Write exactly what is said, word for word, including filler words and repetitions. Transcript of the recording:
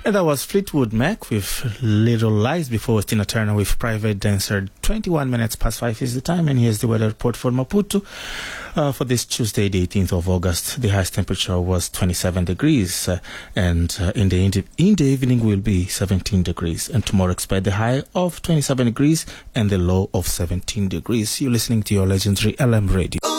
And that was Fleetwood Mac with Little Lies. Before was Tina Turner with Private Dancer. twenty-one minutes past five is the time, and here's the weather report for Maputo. Uh, for this Tuesday, the eighteenth of August, the highest temperature was twenty-seven degrees, uh, and uh, in the in the, in the evening will be seventeen degrees. And tomorrow expect the high of twenty-seven degrees and the low of seventeen degrees. You're listening to your legendary L M Radio.